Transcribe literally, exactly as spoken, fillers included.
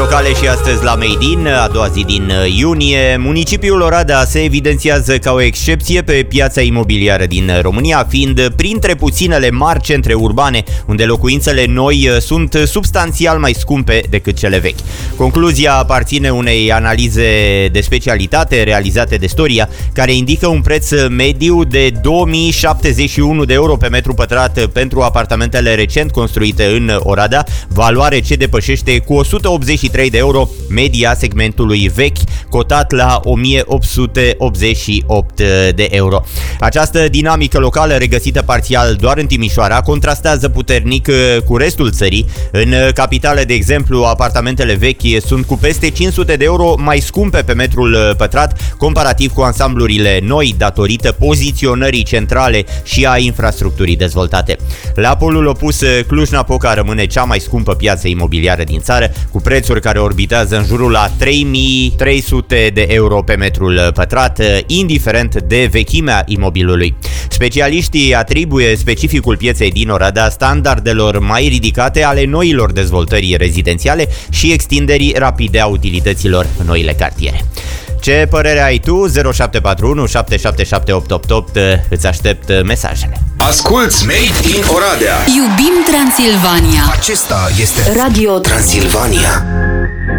locale și astăzi la Made in, a doua zi din iunie. Municipiul Oradea se evidențiază ca o excepție pe piața imobiliară din România, fiind printre puținele mari centre urbane unde locuințele noi sunt substanțial mai scumpe decât cele vechi. Concluzia aparține unei analize de specialitate realizate de Storia, care indică un preț mediu de două mii șaptezeci și unu de euro pe metru pătrat pentru apartamentele recent construite în Oradea, valoare ce depășește cu o sută optzeci și trei de euro media segmentului vechi, cotat la o mie opt sute optzeci și opt de euro. Această dinamică locală, regăsită parțial doar în Timișoara, contrastează puternic cu restul țării. În capitală, de exemplu, apartamentele vechi sunt cu peste cinci sute de euro mai scumpe pe metrul pătrat, comparativ cu ansamblurile noi, datorită poziționării centrale și a infrastructurii dezvoltate. La polul opus, Cluj-Napoca rămâne cea mai scumpă piață imobiliară din țară, cu prețuri care orbitează în jurul la trei mii trei sute de euro pe metrul pătrat, indiferent de vechimea imobilului. Specialiștii atribuie specificul pieței din Oradea standardelor mai ridicate ale noilor dezvoltări rezidențiale și extinderii rapide a utilităților în noile cartiere. Ce părere ai tu? zero șapte patru unu șapte șapte șapte opt opt opt. Îți aștept mesajele. Asculți Made in Oradea. Iubim Transilvania. Acesta este Radio Transilvania.